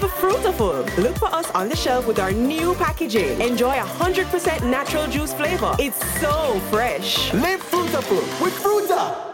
Fruitaful. Look for us on the shelf with our new packaging. Enjoy 100% natural juice flavor. It's so fresh. Live Fruitaful with Fruita.